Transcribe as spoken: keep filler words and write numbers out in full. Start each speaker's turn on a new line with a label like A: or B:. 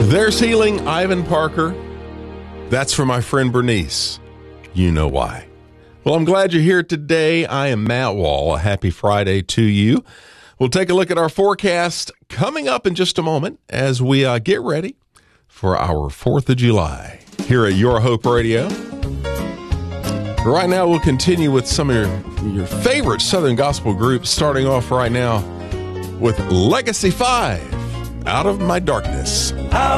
A: There's Healing, Ivan Parker. That's for my friend Bernice. You know why. Well, I'm glad you're here today. I am Matt Wall. A happy Friday to you. We'll take a look at our forecast coming up in just a moment as we uh, get ready for our fourth of July here at Your Hope Radio. Right now, we'll continue with some of your, your favorite Southern gospel groups, starting off right now with Legacy five, Out of My Darkness.